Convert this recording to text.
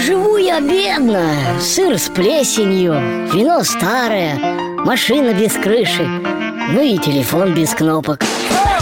живу я бедно. Сыр с плесенью, вино старое, машина без крыши, ну и телефон без кнопок.